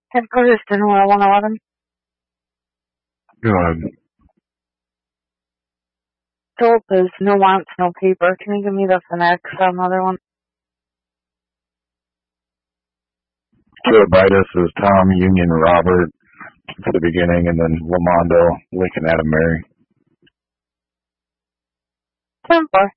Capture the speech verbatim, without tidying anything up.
Headquarters to Noel one eleven. Go ahead. Dope is no wants, no paper. Can you give me the Phoenix, another one? Kilobitis is Tom, Union, Robert for the beginning, and then Lamondo, Lincoln, Adam, Mary. ten four.